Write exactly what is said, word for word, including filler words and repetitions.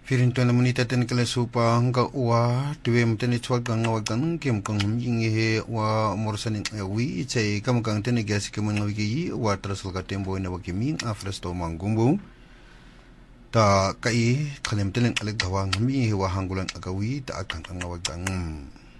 Firinto na munita ten kala supa hangga uwa tuwe mtene chwal kang ngawag kang kem kang humjing he wa morsanin awi chay kam kang tene gas keman ngawi ki wa trasal ka tembo na wakiming afresto mangumbu ta kai khalem tenen alag gawang mi he wa hangulan agawi ta akang ngawag kang